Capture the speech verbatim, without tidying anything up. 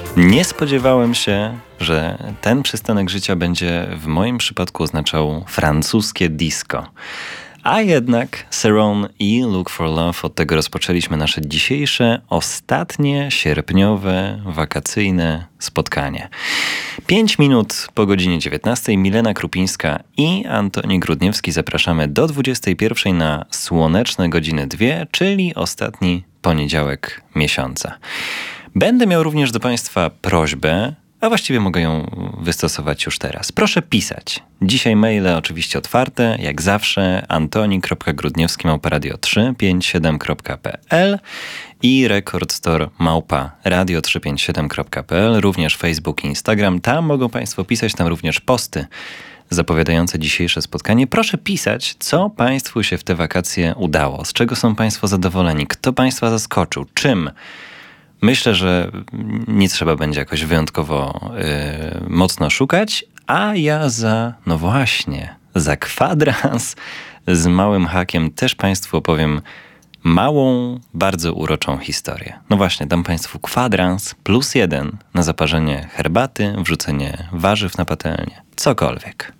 Nie spodziewałem się, że ten przystanek życia będzie w moim przypadku oznaczał francuskie disco. A jednak Cerrone i Look for Love, od tego rozpoczęliśmy nasze dzisiejsze, ostatnie, sierpniowe, wakacyjne spotkanie. Pięć minut po godzinie dziewiętnastej Milena Krupińska i Antoni Grudniewski zapraszamy do dwudziestej pierwszej na słoneczne godziny dwie, czyli ostatni poniedziałek miesiąca. Będę miał również do Państwa prośbę, a właściwie mogę ją wystosować już teraz. Proszę pisać. Dzisiaj maile oczywiście otwarte, jak zawsze, antoni kropka grudniewski małpa radio trzy pięć siedem kropka p l i rekordstore małpa radio trzysta pięćdziesiąt siedem kropka p l, również Facebook i Instagram. Tam mogą Państwo pisać, tam również posty zapowiadające dzisiejsze spotkanie. Proszę pisać, co Państwu się w te wakacje udało, z czego są Państwo zadowoleni, kto Państwa zaskoczył, czym. Myślę, że nie trzeba będzie jakoś wyjątkowo yy, mocno szukać, a ja za, no właśnie, za kwadrans z małym hakiem też Państwu opowiem małą, bardzo uroczą historię. No właśnie, dam Państwu kwadrans plus jeden na zaparzenie herbaty, wrzucenie warzyw na patelnię, cokolwiek.